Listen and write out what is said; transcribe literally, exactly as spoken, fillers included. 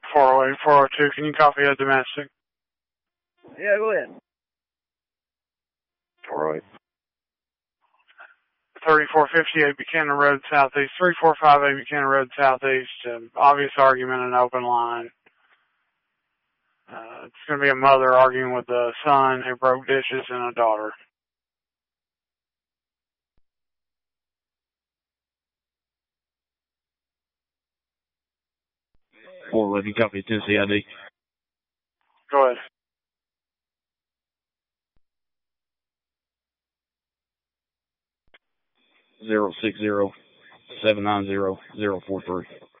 four oh eight, four oh two, can you copy a domestic? Yeah, go ahead. four oh eight. thirty-four fifty-eight Buchanan Road Southeast, three four five eight Buchanan Road Southeast, um, obvious argument in open line. Uh, it's going to be a mother arguing with a son who broke dishes and a daughter. four eleven, copy Tennessee I D. Go ahead. zero six zero, seven nine zero, zero four three.